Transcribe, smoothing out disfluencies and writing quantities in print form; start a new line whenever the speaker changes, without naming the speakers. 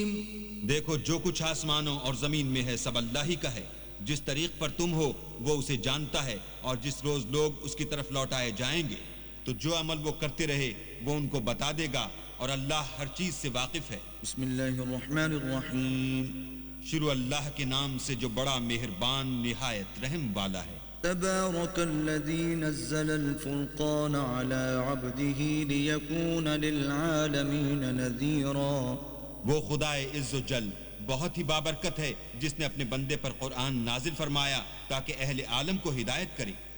देखो जो कुछ आसमानों और जमीन में है सब अल्लाह ही का है। जिस तरीक पर तुम हो वो उसे जानता है और जिस रोज लोग उसकी तरफ लौटाए जाएंगे तो जो अमल वो करते रहे वो उनको बता देगा और अल्लाह हर चीज से वाकिफ है।
बिस्मिल्लाहिर्रहमानिर्रहीम।
शुरू अल्लाह के नाम से जो बड़ा मेहरबान निहायत रहम वाला है।
तबारकल्लज़ी नज़्ज़लल फ़ुरक़ान अला अब्दिही लियकून लिलआलमीन नज़ीरा।
वो खुदाए इज़्ज़ो जल बहुत ही बाबरकत है जिसने अपने बंदे पर कुरान नाजिल फरमाया ताकि अहले आलम को हिदायत करे।